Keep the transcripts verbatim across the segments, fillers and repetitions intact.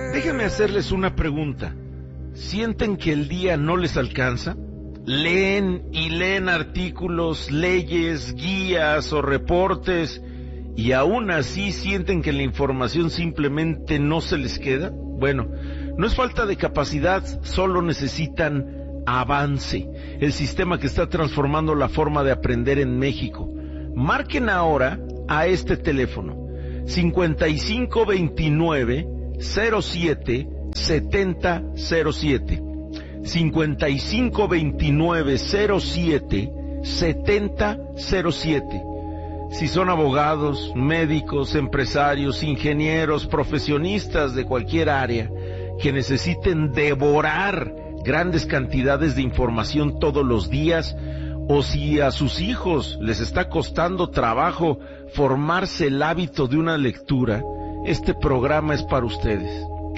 Déjenme hacerles una pregunta. ¿Sienten que el día no les alcanza? Leen y leen artículos, leyes, guías o reportes y aún así sienten que la información simplemente no se les queda. Bueno, no es falta de capacidad, solo necesitan Avance, el sistema que está transformando la forma de aprender en México. Marquen ahora a este teléfono cincuenta y cinco veintinueve cero siete setenta cero siete cincuenta y cinco veintinueve cero siete setenta cero siete. Si son abogados, médicos, empresarios, ingenieros, profesionistas de cualquier área que necesiten devorar grandes cantidades de información todos los días, o si a sus hijos les está costando trabajo formarse el hábito de una lectura, este programa es para ustedes.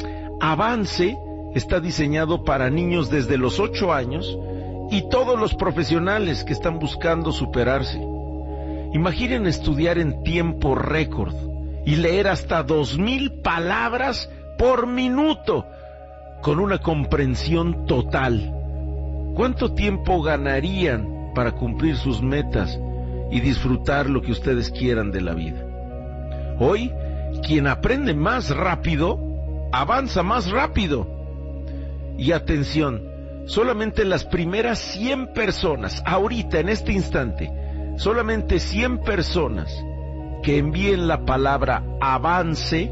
Avance está diseñado para niños desde los ocho años y todos los profesionales que están buscando superarse. Imaginen estudiar en tiempo récord y leer hasta dos mil palabras por minuto con una comprensión total. ¿Cuánto tiempo ganarían para cumplir sus metas y disfrutar lo que ustedes quieran de la vida? Hoy, quien aprende más rápido, avanza más rápido. Y atención, solamente las primeras cien personas, ahorita en este instante, solamente cien personas que envíen la palabra avance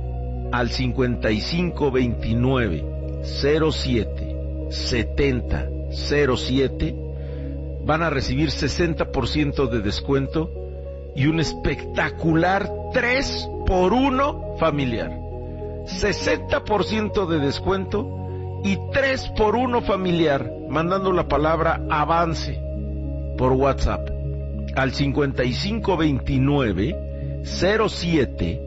al cincuenta y cinco veintinueve cero siete setenta cero siete van a recibir sesenta por ciento de descuento y un espectacular tres por uno familiar. sesenta por ciento de descuento y tres por uno familiar mandando la palabra avance por WhatsApp al cincuenta y cinco veintinueve cero siete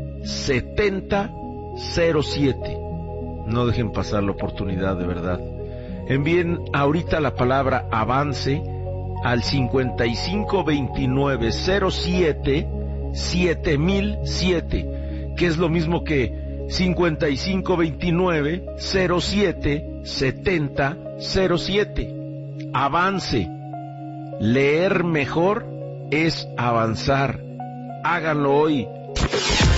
setenta cero siete. No dejen pasar la oportunidad, de verdad. Envíen ahorita la palabra avance al cincuenta y cinco veintinueve cero siete siete mil siete, que es lo mismo que cincuenta y cinco veintinueve cero siete setenta cero siete. Avance. Leer mejor es avanzar. Háganlo hoy.